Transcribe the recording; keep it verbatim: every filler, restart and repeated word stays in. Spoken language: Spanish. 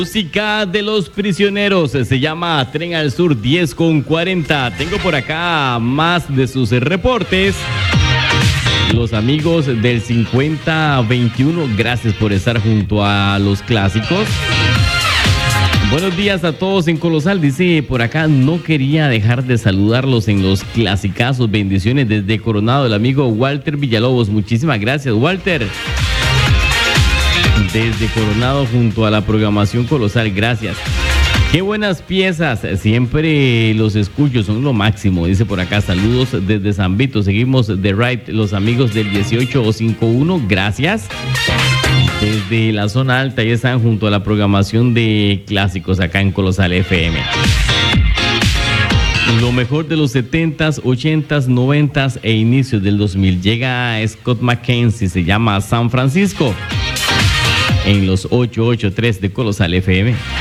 Música de los prisioneros, se llama Tren al Sur diez con cuarenta. Tengo por acá más de sus reportes. Los amigos del cincuenta veintiuno, gracias por estar junto a los clásicos. Buenos días a todos en Colosal, dice por acá, no quería dejar de saludarlos en los clasicazos. Bendiciones desde Coronado, el amigo Walter Villalobos. Muchísimas gracias, Walter. Desde Coronado junto a la programación Colosal, gracias. Qué buenas piezas, siempre los escucho, son lo máximo, dice por acá. Saludos desde San Vito, seguimos de right, los amigos del dieciocho cincuenta y uno, gracias. Desde la zona alta ya están junto a la programación de clásicos acá en Colosal F M. Lo mejor de los setentas, ochentas, noventas e inicios del dos mil. Llega Scott McKenzie, se llama San Francisco, en los ochocientos ochenta y tres de Colosal F M.